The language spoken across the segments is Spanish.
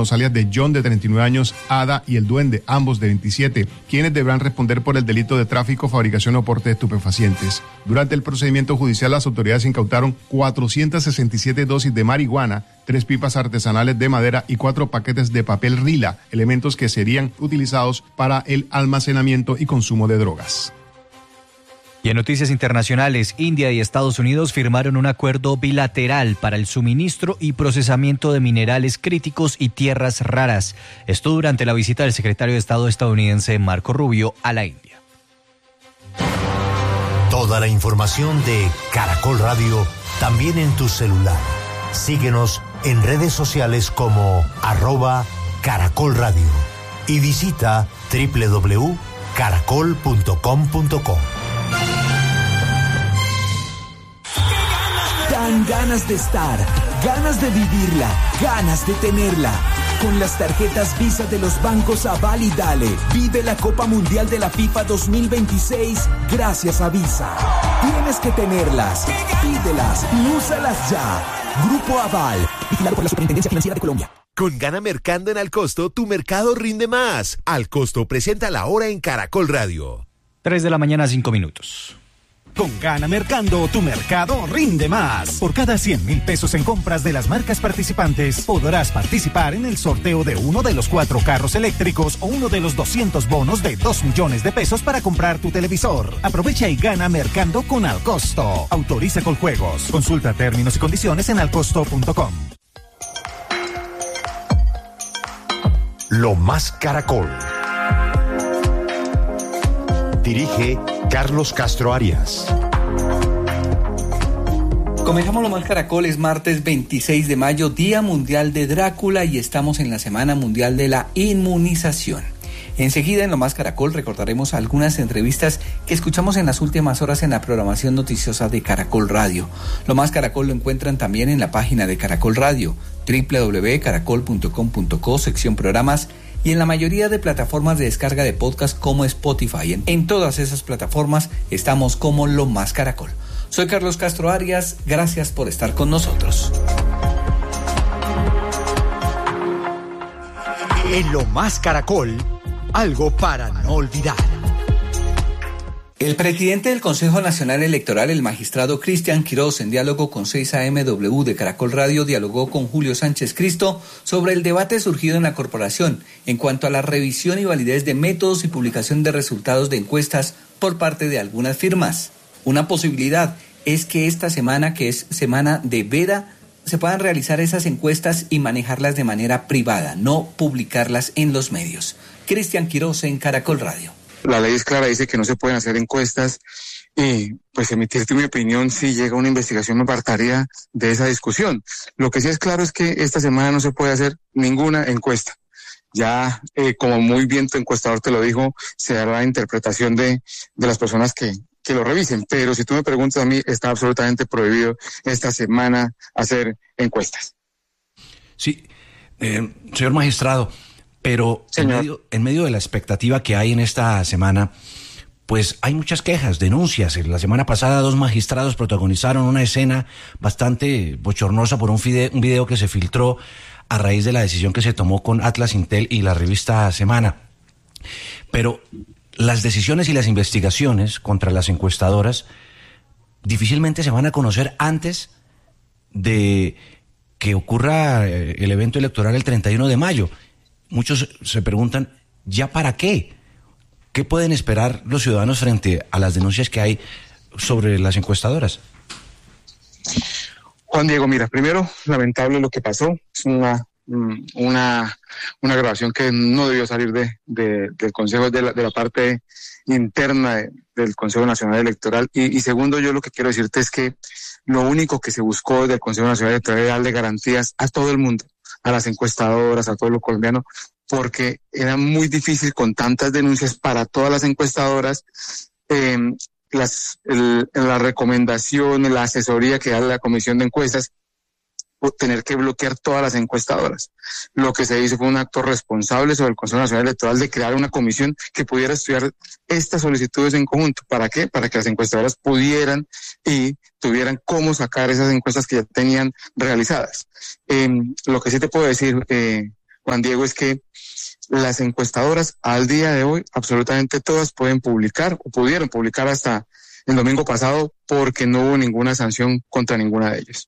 los alias de John, de 39 años, Ada y el Duende, ambos de 27, quienes deberán responder por el delito de tráfico, fabricación o porte de estupefacientes. Durante el procedimiento judicial, las autoridades incautaron 467 dosis de marihuana, 3 pipas artesanales de madera y 4 paquetes de papel rila, elementos que serían utilizados para el almacenamiento y consumo de drogas. Y en noticias internacionales, India y Estados Unidos firmaron un acuerdo bilateral para el suministro y procesamiento de minerales críticos y tierras raras. Esto durante la visita del secretario de Estado estadounidense Marco Rubio a la India. Toda la información de Caracol Radio también en tu celular. Síguenos en redes sociales como @Caracol Radio y visita www.caracol.com.co. Dan ganas de estar, ganas de vivirla, ganas de tenerla. Con las tarjetas Visa de los bancos Aval y Dale, vive la Copa Mundial de la FIFA 2026 gracias a Visa. Tienes que tenerlas, pídelas y úsalas ya. Grupo Aval, vigilado por la Superintendencia Financiera de Colombia. Con Gana Mercando en Alcosto, tu mercado rinde más. Alcosto presenta la hora en Caracol Radio. 3 de la mañana, 5 minutos. Con Gana Mercando, tu mercado rinde más. Por cada 100.000 pesos en compras de las marcas participantes, podrás participar en el sorteo de uno de los 4 carros eléctricos o uno de los 200 bonos de 2 millones de pesos para comprar tu televisor. Aprovecha y gana Mercando con Alcosto. Autoriza Coljuegos. Consulta términos y condiciones en alcosto.com. Lo Más Caracol. Dirige Carlos Castro Arias. Comenzamos Lo Más Caracol, es martes 26 de mayo, Día Mundial de Drácula, y estamos en la Semana Mundial de la Inmunización. Enseguida en Lo Más Caracol recordaremos algunas entrevistas que escuchamos en las últimas horas en la programación noticiosa de Caracol Radio. Lo Más Caracol lo encuentran también en la página de Caracol Radio, www.caracol.com.co, sección programas, y en la mayoría de plataformas de descarga de podcast como Spotify. En todas esas plataformas estamos como Lo Más Caracol. Soy Carlos Castro Arias, gracias por estar con nosotros. En Lo Más Caracol, algo para no olvidar. El presidente del Consejo Nacional Electoral, el magistrado Cristian Quirós, en diálogo con 6AMW de Caracol Radio, dialogó con Julio Sánchez Cristo sobre el debate surgido en la corporación en cuanto a la revisión y validez de métodos y publicación de resultados de encuestas por parte de algunas firmas. Una posibilidad es que esta semana, que es semana de veda, se puedan realizar esas encuestas y manejarlas de manera privada, no publicarlas en los medios. Cristian Quirós en Caracol Radio. La ley es clara, dice que no se pueden hacer encuestas y pues emitirte mi opinión si llega una investigación me apartaría de esa discusión. Lo que sí es claro es que esta semana no se puede hacer ninguna encuesta. Ya, como muy bien tu encuestador te lo dijo, se dará la interpretación de las personas que lo revisen. Pero si tú me preguntas a mí, está absolutamente prohibido esta semana hacer encuestas. Sí, señor magistrado, pero en medio de la expectativa que hay en esta semana, pues hay muchas quejas, denuncias. La semana pasada 2 magistrados protagonizaron una escena bastante bochornosa por un video que se filtró a raíz de la decisión que se tomó con Atlas Intel y la revista Semana. Pero las decisiones y las investigaciones contra las encuestadoras difícilmente se van a conocer antes de que ocurra el evento electoral el 31 de mayo. Muchos se preguntan, ¿ya para qué? ¿Qué pueden esperar los ciudadanos frente a las denuncias que hay sobre las encuestadoras? Juan Diego, mira, primero, lamentable lo que pasó. Es una grabación que no debió salir del Consejo, de la parte interna del Consejo Nacional Electoral. Y segundo, yo lo que quiero decirte es que lo único que se buscó del Consejo Nacional Electoral era darle garantías a todo el mundo, a las encuestadoras, a todos los colombianos, porque era muy difícil con tantas denuncias para todas las encuestadoras, la recomendación, la asesoría que da la Comisión de Encuestas, tener que bloquear todas las encuestadoras. Lo que se hizo fue un acto responsable sobre el Consejo Nacional Electoral de crear una comisión que pudiera estudiar estas solicitudes en conjunto. ¿Para qué? Para que las encuestadoras pudieran y tuvieran cómo sacar esas encuestas que ya tenían realizadas. Lo que sí te puedo decir, Juan Diego, es que las encuestadoras al día de hoy, absolutamente todas pueden publicar o pudieron publicar hasta el domingo pasado porque no hubo ninguna sanción contra ninguna de ellas.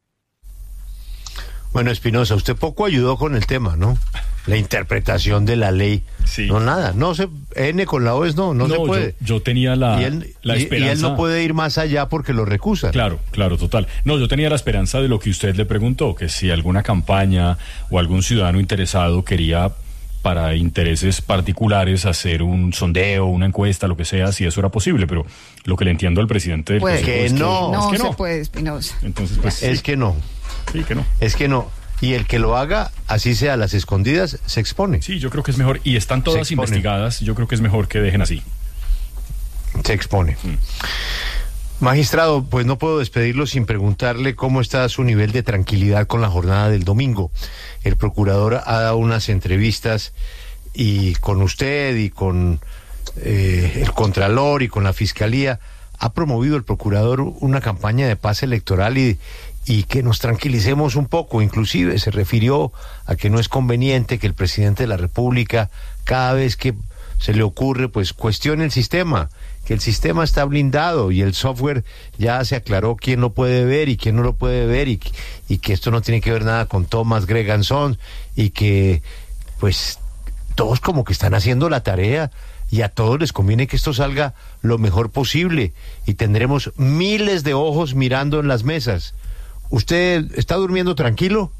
Bueno, Espinosa, usted poco ayudó con el tema, ¿no? La interpretación de la ley. Sí. No, nada. No se, N con la O es no se puede. Yo tenía la esperanza. Y él no puede ir más allá porque lo recusa. Claro, total. No, yo tenía la esperanza de lo que usted le preguntó, que si alguna campaña o algún ciudadano interesado quería, para intereses particulares, hacer un sondeo, una encuesta, lo que sea, si eso era posible, pero lo que le entiendo al presidente del Consejo que es no. que No se puede, Espinosa. Entonces, pues, es que no. Sí, que no. Es que no. Y el que lo haga, así sea a las escondidas, se expone. Sí, yo creo que es mejor. Y están todas investigadas. Yo creo que es mejor que dejen así. Se expone. Magistrado, pues no puedo despedirlo sin preguntarle cómo está su nivel de tranquilidad con la jornada del domingo. El procurador ha dado unas entrevistas y con usted y con el Contralor y con la Fiscalía. Ha promovido el procurador una campaña de paz electoral y que nos tranquilicemos un poco. Inclusive se refirió a que no es conveniente que el presidente de la República, cada vez que se le ocurre, pues cuestione el sistema, que el sistema está blindado y el software ya se aclaró quién lo puede ver y quién no lo puede ver y que esto no tiene que ver nada con Thomas Greganson y que pues todos como que están haciendo la tarea y a todos les conviene que esto salga lo mejor posible y tendremos miles de ojos mirando en las mesas. ¿Usted está durmiendo tranquilo?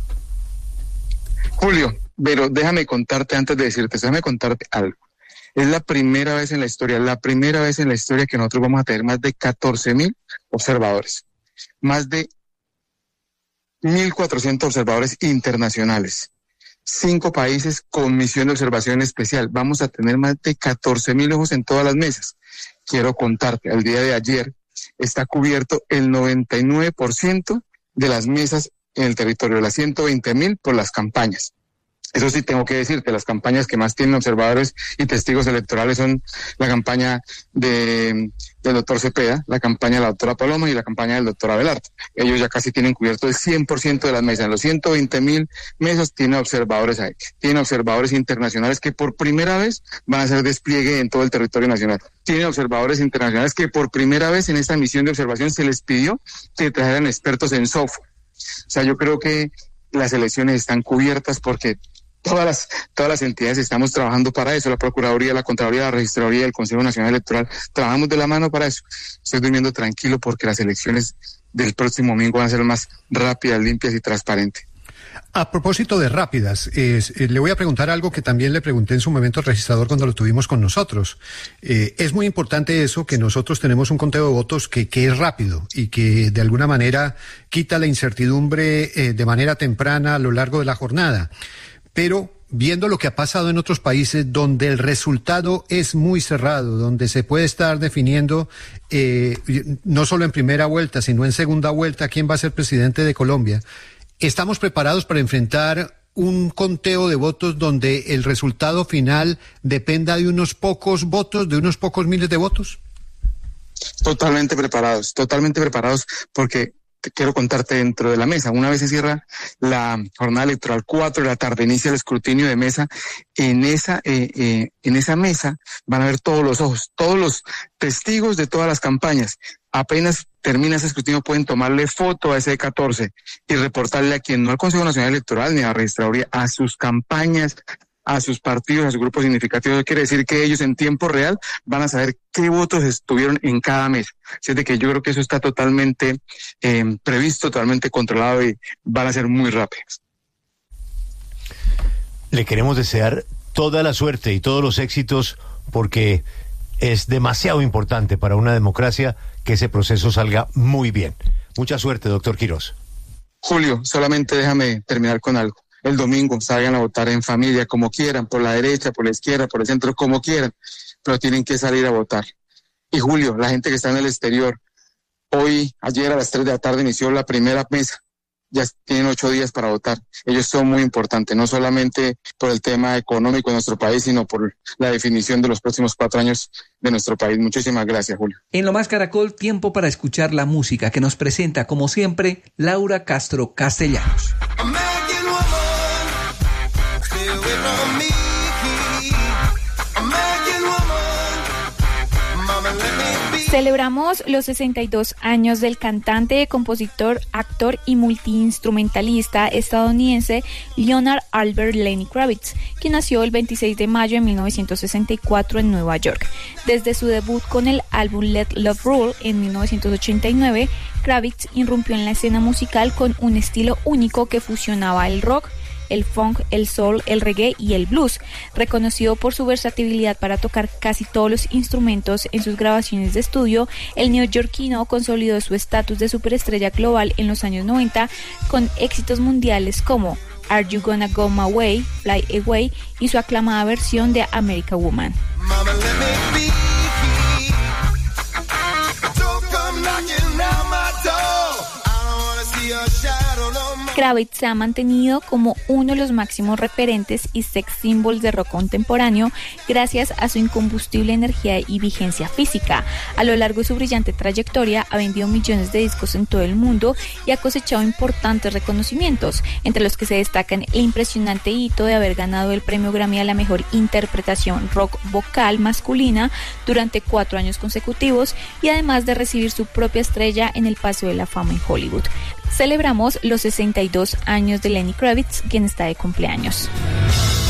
Julio, pero déjame contarte algo. Es la primera vez en la historia que nosotros vamos a tener más de 14,000 observadores, más de 1,400 observadores internacionales, 5 países con misión de observación especial. Vamos a tener más de 14,000 ojos en todas las mesas. Quiero contarte, al día de ayer está cubierto el 99% de las mesas en el territorio, las 120,000 por las campañas. Eso sí tengo que decirte, las campañas que más tienen observadores y testigos electorales son la campaña del doctor Cepeda, la campaña de la doctora Paloma y la campaña del doctor Abelardo. Ellos ya casi tienen cubierto el 100% de las mesas. En los 120,000 mesas tienen observadores ahí. Tienen observadores internacionales que por primera vez van a hacer despliegue en todo el territorio nacional. Tienen observadores internacionales que por primera vez en esta misión de observación se les pidió que trajeran expertos en software. O sea, yo creo que las elecciones están cubiertas porque todas las entidades estamos trabajando para eso, la Procuraduría, la Contraloría, la Registraduría, el Consejo Nacional Electoral, trabajamos de la mano para eso. Estoy durmiendo tranquilo porque las elecciones del próximo domingo van a ser más rápidas, limpias y transparentes. A propósito de rápidas, le voy a preguntar algo que también le pregunté en su momento al registrador cuando lo tuvimos con nosotros. Es muy importante eso, que nosotros tenemos un conteo de votos que es rápido y que de alguna manera quita la incertidumbre de manera temprana a lo largo de la jornada. Pero viendo lo que ha pasado en otros países donde el resultado es muy cerrado, donde se puede estar definiendo no solo en primera vuelta, sino en segunda vuelta quién va a ser presidente de Colombia, ¿estamos preparados para enfrentar un conteo de votos donde el resultado final dependa de unos pocos votos, de unos pocos miles de votos? Totalmente preparados, porque quiero contarte dentro de la mesa. Una vez se cierra la jornada electoral, 4 de la tarde, inicia el escrutinio de mesa. En esa mesa van a ver todos los ojos, todos los testigos de todas las campañas. Apenas termina ese escrutinio pueden tomarle foto a ese 14 y reportarle a quien, no al Consejo Nacional Electoral ni a la Registraduría, a sus campañas, a sus partidos, a sus grupos significativos. Eso quiere decir que ellos en tiempo real van a saber qué votos estuvieron en cada mesa. Así de que yo creo que eso está totalmente previsto, totalmente controlado y van a ser muy rápidos. Le queremos desear toda la suerte y todos los éxitos porque es demasiado importante para una democracia que ese proceso salga muy bien. Mucha suerte, doctor Quirós. Julio, solamente déjame terminar con algo. El domingo salgan a votar en familia, como quieran, por la derecha, por la izquierda, por el centro, como quieran, pero tienen que salir a votar. Y Julio, la gente que está en el exterior, ayer a las 3 de la tarde inició la primera mesa, ya tienen 8 días para votar. Ellos son muy importantes, no solamente por el tema económico de nuestro país, sino por la definición de los próximos 4 años de nuestro país. Muchísimas gracias, Julio. En Lo Más Caracol, tiempo para escuchar la música que nos presenta, como siempre, Laura Castro Castellanos. Celebramos los 62 años del cantante, compositor, actor y multiinstrumentalista estadounidense Leonard Albert Lenny Kravitz, quien nació el 26 de mayo de 1964 en Nueva York. Desde su debut con el álbum Let Love Rule en 1989, Kravitz irrumpió en la escena musical con un estilo único que fusionaba el rock, el funk, el soul, el reggae y el blues. Reconocido por su versatilidad para tocar casi todos los instrumentos en sus grabaciones de estudio, el neoyorquino consolidó su estatus de superestrella global en los años 90 con éxitos mundiales como Are You Gonna Go My Way, Fly Away y su aclamada versión de American Woman. Mama, let me be. Don't come knocking at my door. I don't wanna see a shadow no more. Kravitz se ha mantenido como uno de los máximos referentes y sex symbols de rock contemporáneo gracias a su incombustible energía y vigencia física. A lo largo de su brillante trayectoria ha vendido millones de discos en todo el mundo y ha cosechado importantes reconocimientos, entre los que se destacan el impresionante hito de haber ganado el premio Grammy a la mejor interpretación rock vocal masculina durante 4 años consecutivos y además de recibir su propia estrella en el Paseo de la Fama en Hollywood. Celebramos los 62 años de Lenny Kravitz, quien está de cumpleaños.